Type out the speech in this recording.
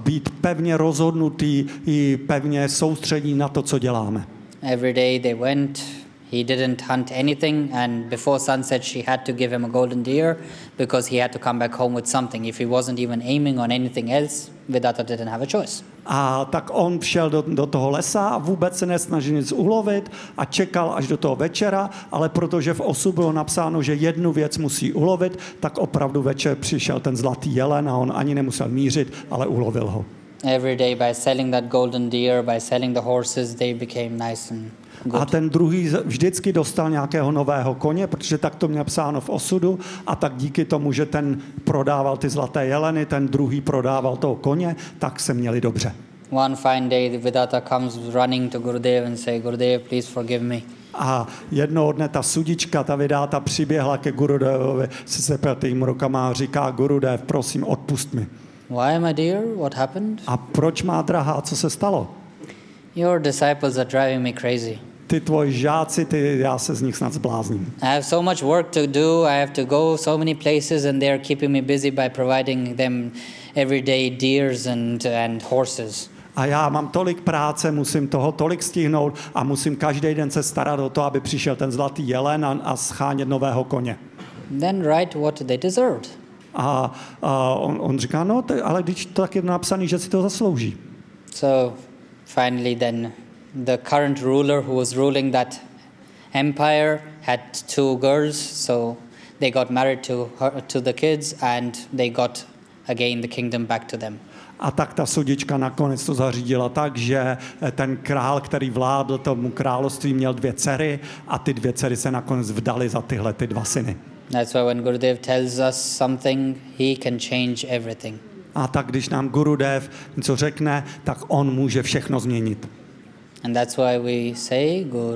být pevně rozhodnutý i pevně soustředí na to, co děláme. Every day they went. He didn't hunt anything, and before sunset she had to give him a golden deer because he had to come back home with something. If he wasn't even aiming on anything else, Vedanta didn't have a choice. A tak on šel do toho lesa a vůbec se nesnažil nic ulovit a čekal až do toho večera, ale protože v osu bylo napsáno, že jednu věc musí ulovit, tak opravdu večer přišel ten zlatý jelen a on ani nemusel mířit, ale ulovil ho. Every day by selling that golden deer, by selling the horses, they became nice and good. A ten druhý vždycky dostal nějakého nového koně, protože tak to měl psáno v osudu a tak díky tomu, že ten prodával ty zlaté jeleny, ten druhý prodával toho koně, tak se měli dobře. One fine day, the Vedanta comes running to Gurudev and say, Gurudev, please forgive me. A jednoho dne ta sudička, ta Vedáta přiběhla ke Gurudevovi se sepětým rukama a říká, Gurudev, prosím, odpust mi. Why, my dear? What happened? A proč, má drahá, co se stalo? Your disciples are driving me crazy. Ty tvoji žáci, já se z nich snad zblázním. I have so much work to do. I have to go so many places, and they are keeping me busy by providing them everyday deers and horses. A já mám tolik práce, musím toho tolik stihnout a musím každý den se starat o to, aby přišel ten zlatý jelen a schánět nového koně. Then write what they deserved. A on říká, no, ale když to tak je napsaný, že si to zaslouží. So finally then the current ruler who was ruling that empire had two girls, so they got married to the kids and they got again the kingdom back to them. A tak ta sudička nakonec to zařídila tak, že ten král, který vládl tomu království, měl 2 dcery a ty 2 dcery se nakonec vdaly za tyhle ty 2 syny. That's why when Gurudev tells us something, he can change everything. A tak když nám Gurudev něco řekne, tak on může všechno změnit. And that's why we say Guru